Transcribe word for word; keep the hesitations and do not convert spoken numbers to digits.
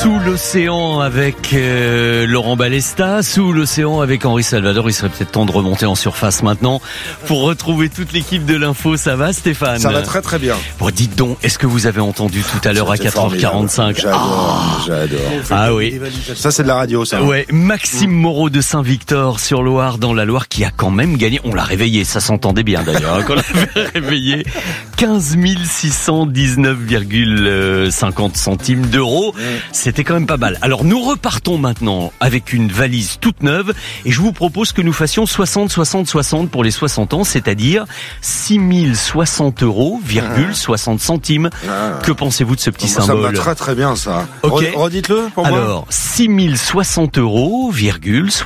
Sous l'océan avec euh, Laurent Balesta, sous l'océan avec Henri Salvador. Il serait peut-être temps de remonter en surface maintenant pour retrouver toute l'équipe de l'info. Ça va, Stéphane? Ça va très très bien. Bon, dites donc, est-ce que vous avez entendu tout à l'heure à quatre heures quarante-cinq? J'adore, ah j'adore. Ah oui. Ça c'est de la radio, ça. Ouais, Maxime Moreau de Saint-Victor sur Loire, dans la Loire, qui a quand même gagné. On l'a réveillé, ça s'entendait bien d'ailleurs, hein, qu'on l'avait réveillé. quinze mille six cent dix-neuf virgule cinquante centimes d'euros. C'était quand même pas mal. Alors nous repartons maintenant avec une valise toute neuve et je vous propose que nous fassions soixante, soixante, soixante pour les soixante ans, c'est-à-dire six mille soixante euros, virgule soixante centimes. Ah. Que pensez-vous de ce petit ça symbole? Ça me va très très bien ça. Okay. Redites-le pour moi. Alors, six mille soixante euros, virgule